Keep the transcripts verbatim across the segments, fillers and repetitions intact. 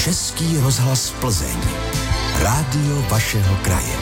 Český rozhlas Plzeň. Rádio vašeho kraje.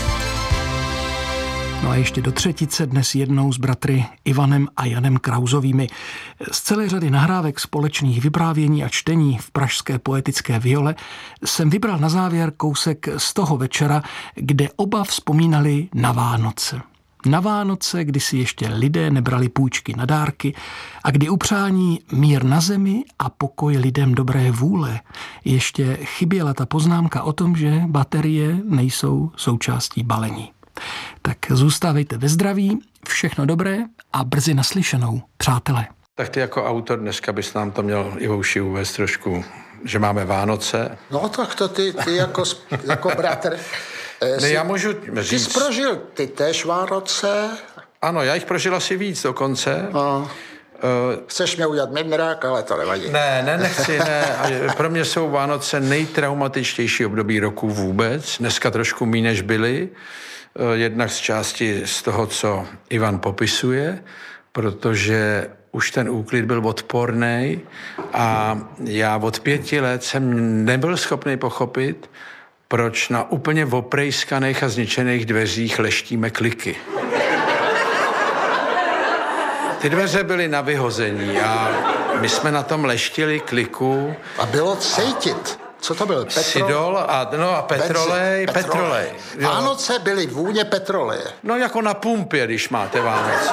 No a ještě do třetice dnes jednou s bratry Ivanem a Janem Krauzovými. Z celé řady nahrávek společných vyprávění a čtení v pražské poetické Viole jsem vybral na závěr kousek z toho večera, kde oba vzpomínali na Vánoce. Na Vánoce, kdy si ještě lidé nebrali půjčky na dárky a kdy upřání mír na zemi a pokoj lidem dobré vůle ještě chyběla ta poznámka o tom, že baterie nejsou součástí balení. Tak zůstávejte ve zdraví, všechno dobré a brzy naslyšenou, přátelé. Tak ty jako autor dneska bys nám to měl i vouši uvést trošku, že máme Vánoce. No tak to ty, ty jako, jako bratr. Ne, jsi, já můžu říct. Ty jsi prožil ty též Vánoce? Ano, já jich prožil asi víc dokonce. No. Uh, Chceš mě udělat mimrák, ale to nevadí. Ne, ne, nechci, ne. Pro mě jsou Vánoce nejtraumatičtější období roku vůbec. Dneska trošku méně než byly. Jednak z části z toho, co Ivan popisuje, protože už ten úklid byl odporný a já od pěti let jsem nebyl schopný pochopit, proč na úplně oprejskaných a zničených dveřích leštíme kliky. Ty dveře byly na vyhození a my jsme na tom leštili kliku. A bylo cítit. Co to byl? Petro... Sidol a, no, a petrolej, Benzin, petrolej. petrolej. Vánoce byly vůně petroleje. No jako na pumpě, když máte Vánoce.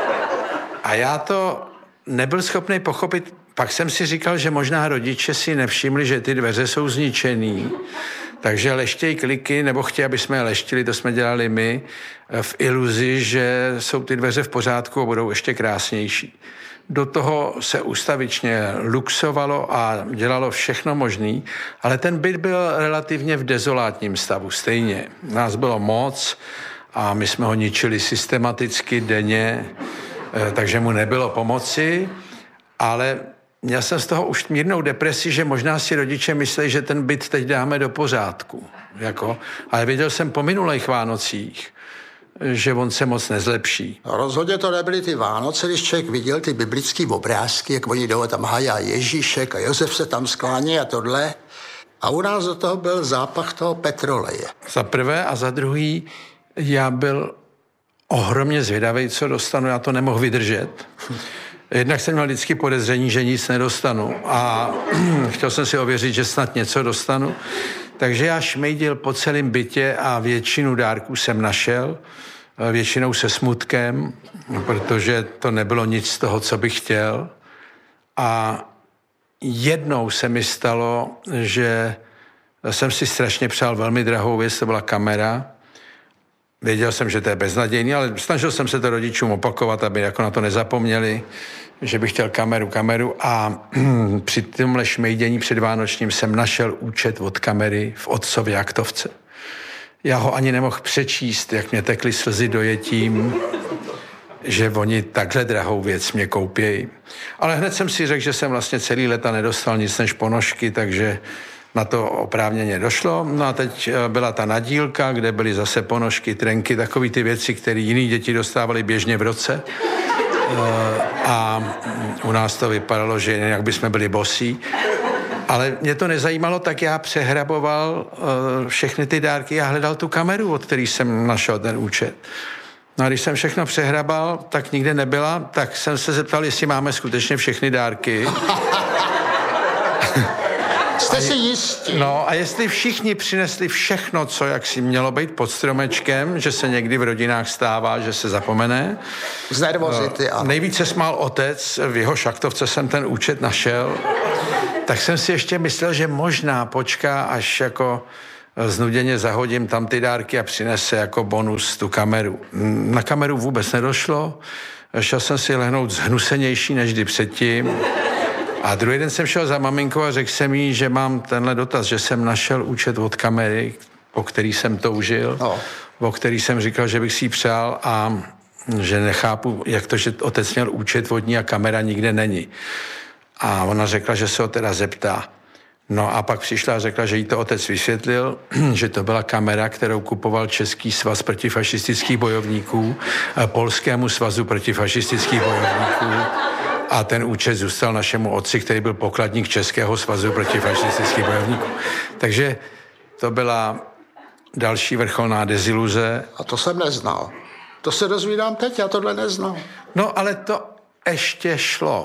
A já to nebyl schopný pochopit. Pak jsem si říkal, že možná rodiče si nevšimli, že ty dveře jsou zničený, takže leštěj kliky, nebo chtějí, aby jsme je leštili, to jsme dělali my, v iluzi, že jsou ty dveře v pořádku a budou ještě krásnější. Do toho se ustavičně luxovalo a dělalo všechno možné, ale ten byt byl relativně v dezolátním stavu stejně. Nás bylo moc a my jsme ho ničili systematicky, denně, takže mu nebylo pomoci, ale měl jsem z toho už mírnou depresi, že možná si rodiče mysleli, že ten byt teď dáme do pořádku. Jako, ale věděl jsem po minulých Vánocích, že on se moc nezlepší. No, rozhodně to nebyly ty Vánoce, když člověk viděl ty biblické obrázky, jak oni jdou tam hajá Ježíšek a Josef se tam sklání a tohle. A u nás do toho byl zápach toho petroleje. Za prvé a za druhý, já byl ohromně zvědavý, co dostanu, já to nemohl vydržet. Jednak jsem měl vždycky podezření, že nic nedostanu a chtěl jsem si ověřit, že snad něco dostanu. Takže já šmejdil po celém bytě a většinu dárků jsem našel, většinou se smutkem, protože to nebylo nic z toho, co bych chtěl. A jednou se mi stalo, že jsem si strašně přál velmi drahou věc, to byla kamera. Věděl jsem, že to je beznadějný, ale snažil jsem se to rodičům opakovat, aby jako na to nezapomněli, že bych chtěl kameru, kameru a při tomhle šmejdění předvánočním jsem našel účet od kamery v otcově aktovce. Já ho ani nemohl přečíst, jak mě tekly slzy dojetím, že oni takhle drahou věc mě koupějí. Ale hned jsem si řekl, že jsem vlastně celý léta nedostal nic než ponožky, takže na to oprávněně došlo. No a teď byla ta nadílka, kde byly zase ponožky, trenky, takový ty věci, které jiný děti dostávaly běžně v roce. A u nás to vypadalo, že jinak bychom byli bosí. Ale mě to nezajímalo, tak já přehraboval všechny ty dárky a hledal tu kameru, od který jsem našel ten účet. No a když jsem všechno přehrabal, tak nikde nebyla, tak jsem se zeptal, jestli máme skutečně všechny dárky. Jste si jistí? No a jestli všichni přinesli všechno, co jaksi mělo být pod stromečkem, že se někdy v rodinách stává, že se zapomene. Z nervozity, ano. Nejvíce smál otec, v jeho šachtovce jsem ten účet našel. Tak jsem si ještě myslel, že možná počká, až jako znuděně zahodím tam ty dárky a přinese jako bonus tu kameru. Na kameru vůbec nedošlo. Šel jsem si lehnout zhnusenější než kdy předtím. A druhý den jsem šel za maminkou a řekl jsem jí, že mám tenhle dotaz, že jsem našel účet od kamery, po který jsem toužil, no. o který jsem říkal, že bych si ji přál a že nechápu, jak to, že otec měl účet od ní a kamera nikde není. A ona řekla, že se ho teda zeptá. No a pak přišla a řekla, že jí to otec vysvětlil, že to byla kamera, kterou kupoval Český svaz protifašistických bojovníků, Polskému svazu protifašistických bojovníků A ten účet zůstal našemu otci, který byl pokladník Českého svazu protifašistických bojovníků. Takže to byla další vrcholná deziluze. A to jsem neznal. To se dozvídám teď, já tohle neznal. No, ale to ještě šlo.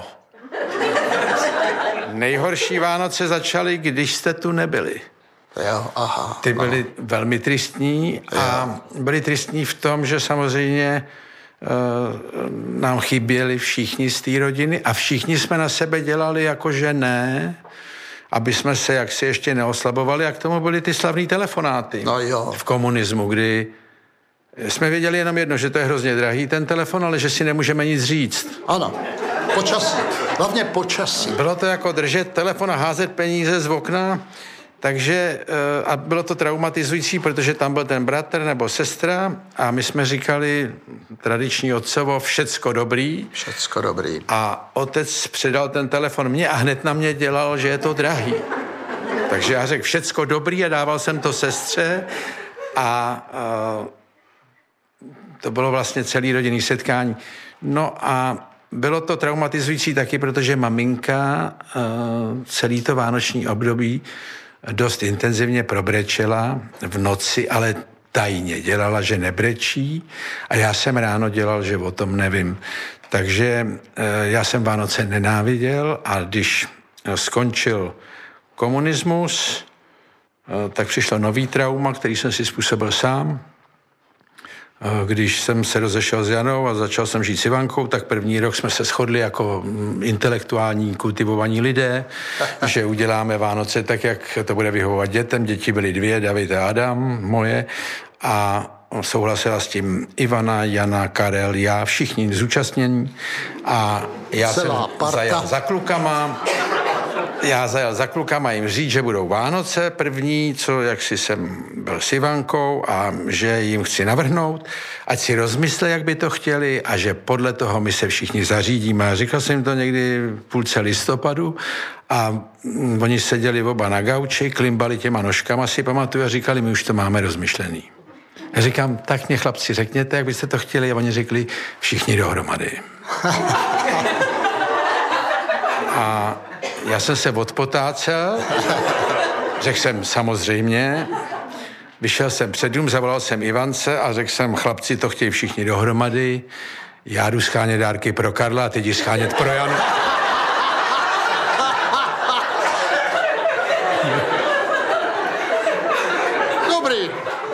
Nejhorší Vánoce začaly, když jste tu nebyli. Jo, aha. Ty byly aha. velmi tristní a byly tristní v tom, že samozřejmě uh, nám chyběli všichni z té rodiny a všichni jsme na sebe dělali jako, že ne, aby jsme se jaksi ještě neoslabovali a k tomu byly ty slavný telefonáty. No jo. V komunismu, kdy jsme věděli jenom jedno, že to je hrozně drahý ten telefon, ale že si nemůžeme nic říct. Ano, počasí. Hlavně počasí. Bylo to jako držet telefon a házet peníze z okna, takže a bylo to traumatizující, protože tam byl ten bratr nebo sestra a my jsme říkali tradiční otcovo, všecko dobrý. Všecko dobrý. A otec předal ten telefon mně a hned na mě dělal, že je to drahý. Takže já řekl všecko dobrý a dával jsem to sestře a, a to bylo vlastně celý rodinný setkání. No a bylo to traumatizující taky, protože maminka celý to vánoční období dost intenzivně probrečela v noci, ale tajně dělala, že nebrečí a já jsem ráno dělal, že o tom nevím. Takže já jsem Vánoce nenáviděl a když skončil komunismus, tak přišlo nový trauma, který jsem si způsobil sám. Když jsem se rozešel s Janou a začal jsem žít s Ivankou, tak první rok jsme se shodli jako intelektuální, kultivovaní lidé, že uděláme Vánoce tak, jak to bude vyhovovat dětem. Děti byly dvě, David a Adam, moje. A souhlasila s tím Ivana, Jana, Karel, já, všichni zúčastnění. A já Celá jsem parta. zajel za klukama. Já zajel za klukama jim říct, že budou Vánoce první, co jaksi jsem byl s Ivankou a že jim chci navrhnout, ať si rozmysle, jak by to chtěli a že podle toho my se všichni zařídíme. A říkal jsem jim to někdy v půlce listopadu a oni seděli oba na gauči, klimbali těma nožkama, si pamatuju, a říkali, my už to máme rozmyšlený. Já říkám, tak mě chlapci řekněte, jak byste to chtěli, a oni řekli, všichni dohromady. A já jsem se odpotácel, řekl jsem samozřejmě, vyšel jsem před dům, zavolal jsem Ivance a řekl jsem, chlapci, to chtějí všichni dohromady, já jdu schánět dárky pro Karla a teď jdi schánět pro Janu. Dobrý.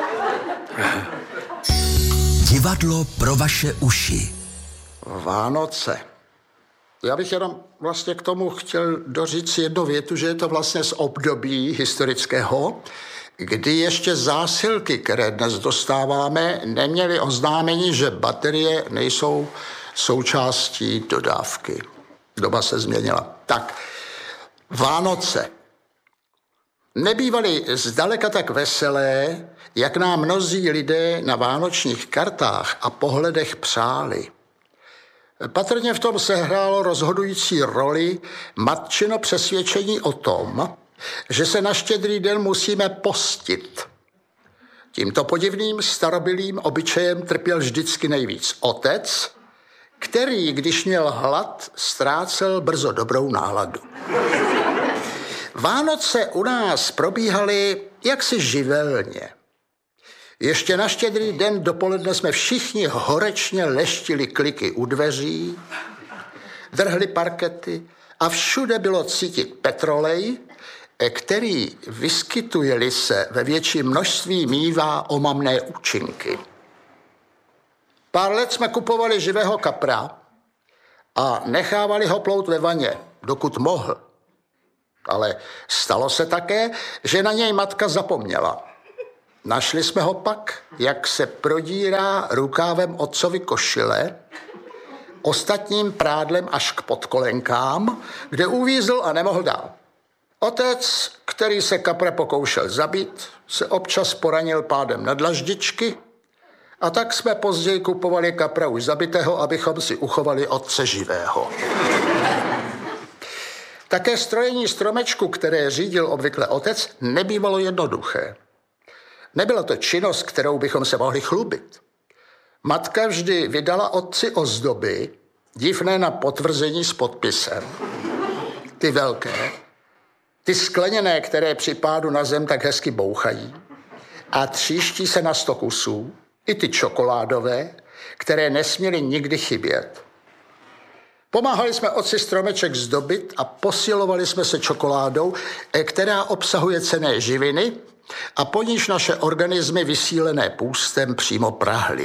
Divadlo pro vaše uši. Vánoce. Já bych jenom vlastně k tomu chtěl doříct jednu větu, že je to vlastně z období historického, kdy ještě zásilky, které dnes dostáváme, neměly oznámení, že baterie nejsou součástí dodávky. Doba se změnila. Tak, Vánoce. Nebývaly zdaleka tak veselé, jak nám mnozí lidé na vánočních kartách a pohledech přáli. Patrně v tom sehrálo rozhodující roli matčino přesvědčení o tom, že se na Štědrý den musíme postit. Tímto podivným starobylým obyčejem trpěl vždycky nejvíc otec, který, když měl hlad, ztrácel brzo dobrou náladu. Vánoce u nás probíhaly jaksi živelně. Ještě na Štědrý den dopoledne jsme všichni horečně leštili kliky u dveří, drhli parkety a všude bylo cítit petrolej, který, vyskytuje-li se ve větším množství, mívá omamné účinky. Pár let jsme kupovali živého kapra a nechávali ho plout ve vaně, dokud mohl. Ale stalo se také, že na něj matka zapomněla. Našli jsme ho pak, jak se prodírá rukávem otcovy košile, ostatním prádlem až k podkolenkám, kde uvízl a nemohl dál. Otec, který se kapra pokoušel zabít, se občas poranil pádem na dlaždičky a tak jsme později kupovali kapra už zabitého, abychom si uchovali otce živého. Také strojení stromečku, které řídil obvykle otec, nebývalo jednoduché. Nebyla to činnost, kterou bychom se mohli chlubit. Matka vždy vydala otci ozdoby, divné na potvrzení s podpisem. Ty velké, ty skleněné, které při pádu na zem tak hezky bouchají a tříští se na sto kusů, i ty čokoládové, které nesměly nikdy chybět. Pomáhali jsme otci stromeček zdobit a posilovali jsme se čokoládou, která obsahuje cenné živiny a po níž naše organismy vysílené půstem přímo prahly.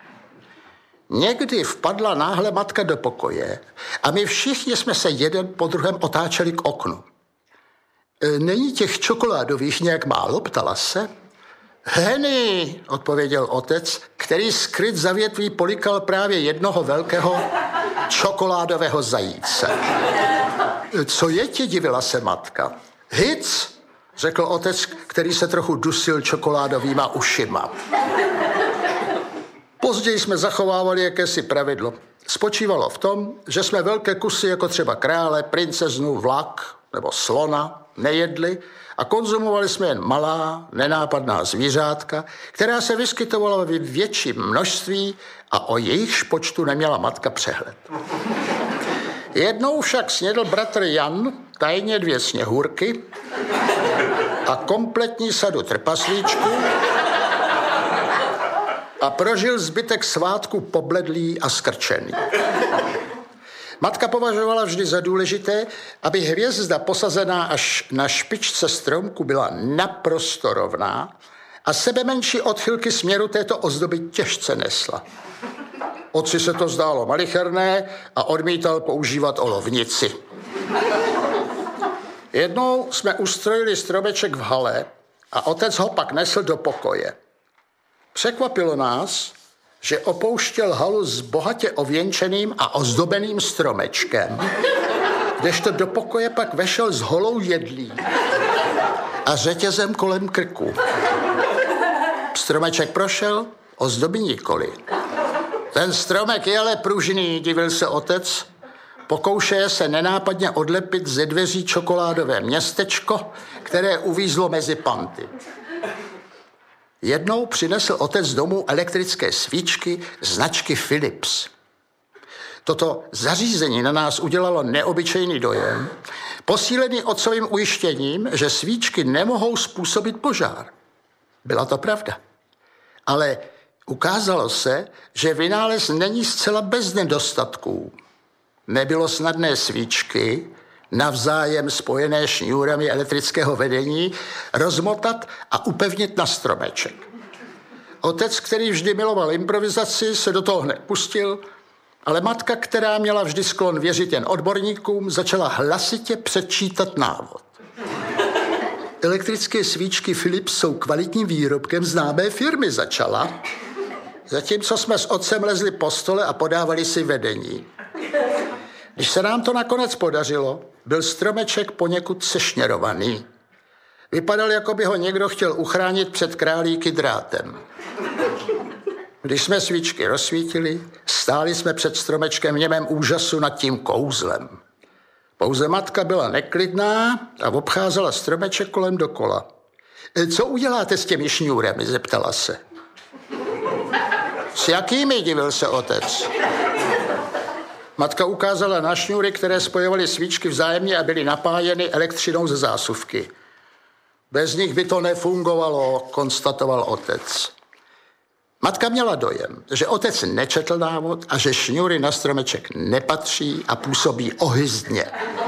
Někdy vpadla náhle matka do pokoje a my všichni jsme se jeden po druhém otáčeli k oknu. Není těch čokoládových nějak málo, ptala se. Henny, odpověděl otec, který skryt za větví polikal právě jednoho velkého čokoládového zajíce. Co je ti, divila se matka. Hic, řekl otec, který se trochu dusil čokoládovýma ušima. Později jsme zachovávali jakési pravidlo. Spočívalo v tom, že jsme velké kusy jako třeba krále, princeznu, vlak nebo slona nejedli a konzumovali jsme jen malá, nenápadná zvířátka, která se vyskytovala ve větším množství a o jejichž počtu neměla matka přehled. Jednou však snědl bratr Jan tajně dvě sněhurky a kompletní sadu trpaslíčků a prožil zbytek svátku pobledlý a skrčený. Matka považovala vždy za důležité, aby hvězda posazená až na špičce stromku byla naprosto rovná a sebemenší odchylky směru této ozdoby těžce nesla. Otci se to zdálo malicherné a odmítal používat olovnici. Jednou jsme ustrojili stromeček v hale a otec ho pak nesl do pokoje. Překvapilo nás, že opouštěl halu s bohatě ověnčeným a ozdobeným stromečkem, kdežto do pokoje pak vešel s holou jedlí a řetězem kolem krku. Stromeček prošel, ozdoby nikoli. Ten stromek je ale pružný, divil se otec. Pokoušeje se nenápadně odlepit ze dveří čokoládové městečko, které uvízlo mezi panty. Jednou přinesl otec domů elektrické svíčky značky Philips. Toto zařízení na nás udělalo neobyčejný dojem, posílený otcovým ujištěním, že svíčky nemohou způsobit požár. Byla to pravda. Ale ukázalo se, že vynález není zcela bez nedostatků. Nebylo snadné svíčky, navzájem spojené šňůrami elektrického vedení, rozmotat a upevnit na stromeček. Otec, který vždy miloval improvizaci, se do toho hned pustil, ale matka, která měla vždy sklon věřit jen odborníkům, začala hlasitě předčítat návod. Elektrické svíčky Philips jsou kvalitním výrobkem známé firmy, začala, zatímco jsme s otcem lezli po stole a podávali si vedení. Když se nám to nakonec podařilo, byl stromeček poněkud sešněrovaný. Vypadal, jako by ho někdo chtěl uchránit před králíky drátem. Když jsme svíčky rozsvítili, stáli jsme před stromečkem v němém úžasu nad tím kouzlem. Pouze matka byla neklidná a obcházela stromeček kolem dokola. Co uděláte s těmi šňůrami, zeptala se. S jakými, divil se otec. Matka ukázala na šňůry, které spojovaly svíčky vzájemně a byly napájeny elektřinou ze zásuvky. Bez nich by to nefungovalo, konstatoval otec. Matka měla dojem, že otec nečetl návod a že šňůry na stromeček nepatří a působí ohyzdně.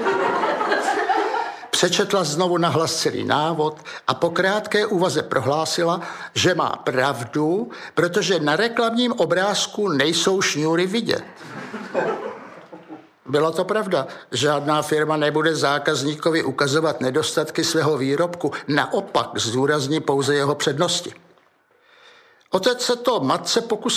Přečetla znovu nahlas celý návod a po krátké úvaze prohlásila, že má pravdu, protože na reklamním obrázku nejsou šňůry vidět. Byla to pravda. Žádná firma nebude zákazníkovi ukazovat nedostatky svého výrobku, naopak zdůrazní pouze jeho přednosti. Otec se to matce pokusil